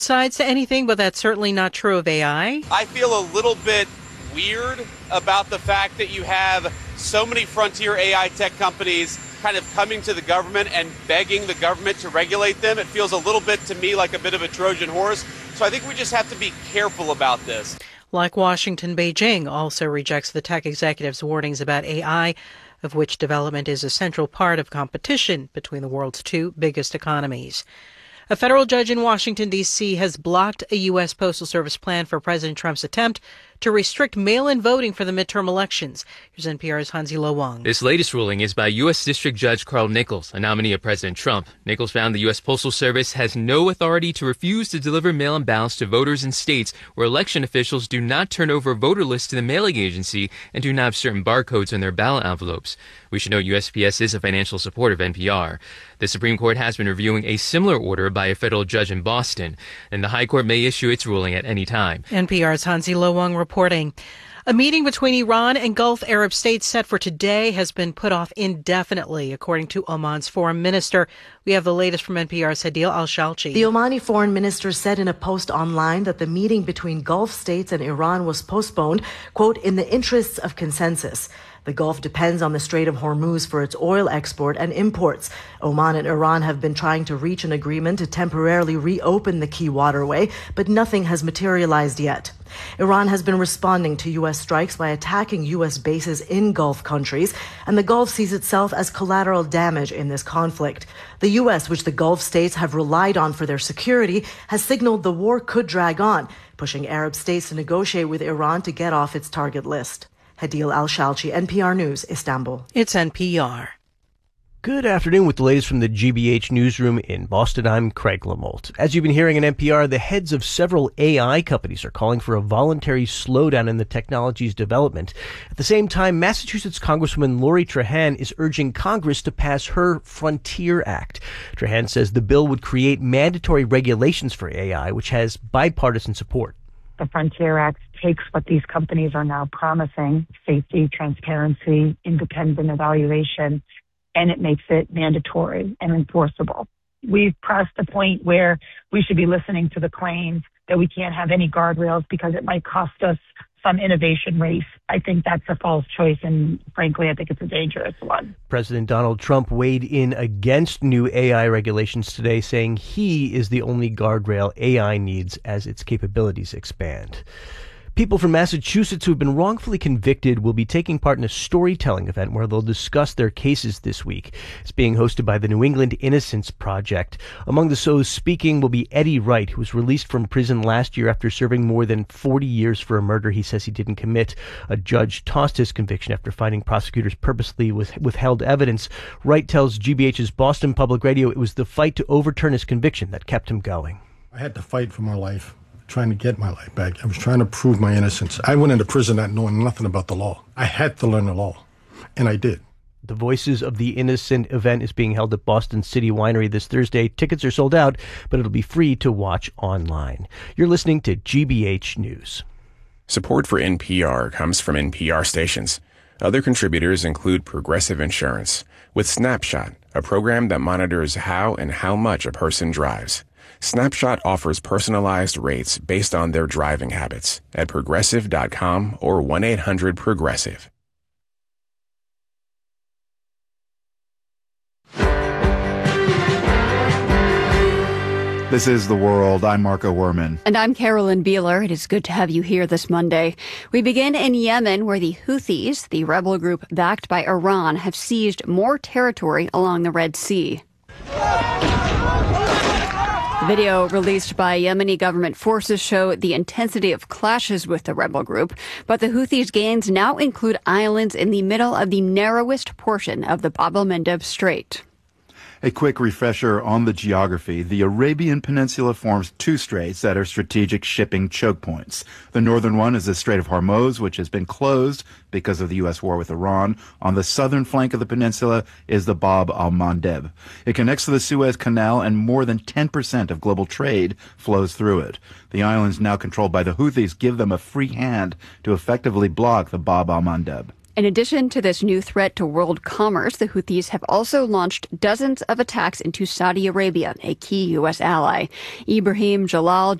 Sides to anything, but that's certainly not true of AI. I feel a little bit weird about the fact that you have so many frontier AI tech companies kind of coming to the government and begging the government to regulate them. It feels a little bit to me like a bit of a Trojan horse. So I think we just have to be careful about this. Like Washington, Beijing also rejects the tech executive's warnings about AI, of which development is a central part of competition between the world's two biggest economies. A federal judge in Washington, D.C. has blocked a U.S. Postal Service plan for President Trump's attempt to restrict mail-in voting for the midterm elections. Here's NPR's Hansi Lo Wang. This latest ruling is by U.S. District Judge Carl Nichols, a nominee of President Trump. Nichols found the U.S. Postal Service has no authority to refuse to deliver mail-in ballots to voters in states where election officials do not turn over voter lists to the mailing agency and do not have certain barcodes on their ballot envelopes. We should note USPS is a financial supporter of NPR. The Supreme Court has been reviewing a similar order by a federal judge in Boston, and the High Court may issue its ruling at any time. NPR's Hansi Lo Wang reporting. A meeting between Iran and Gulf Arab states set for today has been put off indefinitely, according to Oman's foreign minister. We have the latest from NPR's Hadil Al-Shalchi. The Omani foreign minister said in a post online that the meeting between Gulf states and Iran was postponed, quote, in the interests of consensus. The Gulf depends on the Strait of Hormuz for its oil export and imports. Oman and Iran have been trying to reach an agreement to temporarily reopen the key waterway, but nothing has materialized yet. Iran has been responding to U.S. strikes by attacking U.S. bases in Gulf countries, and the Gulf sees itself as collateral damage in this conflict. The U.S., which the Gulf states have relied on for their security, has signaled the war could drag on, pushing Arab states to negotiate with Iran to get off its target list. Hadil Al-Shalchi, NPR News, Istanbul. It's NPR. Good afternoon with the latest from the GBH newsroom in Boston. I'm Craig Lamolt. As you've been hearing in NPR, the heads of several AI companies are calling for a voluntary slowdown in the technology's development. At the same time, Massachusetts Congresswoman Lori Trahan is urging Congress to pass her Frontier Act. Trahan says the bill would create mandatory regulations for AI, which has bipartisan support. The Frontier Act takes what these companies are now promising, safety, transparency, independent evaluation, and it makes it mandatory and enforceable. We've pressed the point where we should be listening to the claims that we can't have any guardrails because it might cost us some innovation race. I think that's a false choice, and frankly, I think it's a dangerous one. President Donald Trump weighed in against new AI regulations today, saying he is the only guardrail AI needs as its capabilities expand. People from Massachusetts who have been wrongfully convicted will be taking part in a storytelling event where they'll discuss their cases this week. It's being hosted by the New England Innocence Project. Among those speaking will be Eddie Wright, who was released from prison last year after serving more than 40 years for a murder he says he didn't commit. A judge tossed his conviction after finding prosecutors purposely withheld evidence. Wright tells GBH's Boston Public Radio it was the fight to overturn his conviction that kept him going. I had to fight for my life. Trying to get my life back. I was trying to prove my innocence. I went into prison not knowing nothing about the law. I had to learn the law, and I did. The Voices of the Innocent event is being held at Boston City Winery this Thursday. Tickets are sold out, but it'll be free to watch online. You're listening to GBH News. Support for NPR comes from NPR stations. Other contributors include Progressive Insurance, with Snapshot, a program that monitors how and how much a person drives. Snapshot offers personalized rates based on their driving habits at Progressive.com or 1-800-PROGRESSIVE. This is The World. I'm Marco Werman. And I'm Carolyn Beeler. It is good to have you here this Monday. We begin in Yemen, where the Houthis, the rebel group backed by Iran, have seized more territory along the Red Sea. Video released by Yemeni government forces show the intensity of clashes with the rebel group, but the Houthis' gains now include islands in the middle of the narrowest portion of the Bab el-Mandeb Strait. A quick refresher on the geography. The Arabian Peninsula forms two straits that are strategic shipping choke points. The northern one is the Strait of Hormuz, which has been closed because of the U.S. war with Iran. On the southern flank of the peninsula is the Bab el-Mandeb. It connects to the Suez Canal, and more than 10% of global trade flows through it. The islands, now controlled by the Houthis, give them a free hand to effectively block the Bab el-Mandeb. In addition to this new threat to world commerce, the Houthis have also launched dozens of attacks into Saudi Arabia, a key U.S. ally. Ibrahim Jalal